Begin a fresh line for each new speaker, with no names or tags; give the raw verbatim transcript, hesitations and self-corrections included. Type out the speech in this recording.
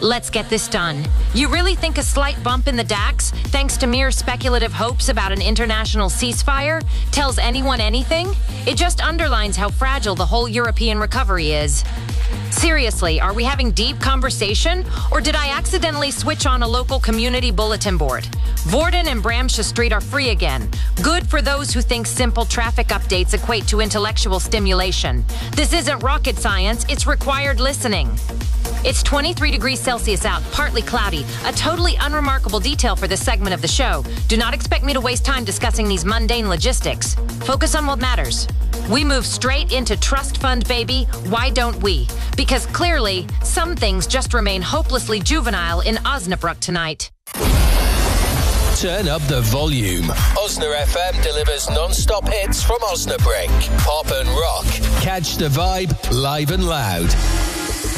Let's get this done. You really think a slight bump in the DAX, thanks to mere speculative hopes about an international ceasefire, tells anyone anything? It just underlines how fragile the whole European recovery is. Seriously, are we having deep conversation? Or did I accidentally switch on a local community bulletin board? Vorden and Bramsha Street are free again. Good for those who think simple traffic updates equate to intellectual stimulation. This isn't rocket science, it's required listening. It's twenty-three degrees Celsius out, partly cloudy, a totally unremarkable detail for this segment of the show. Do not expect me to waste time discussing these mundane logistics. Focus on what matters. We move straight into trust fund, baby. Why don't we? Because clearly, some things just remain hopelessly juvenile in Osnabrück tonight.
Turn up the volume. Osna F M delivers non-stop hits from Osnabrück. Pop and rock. Catch the vibe live and loud.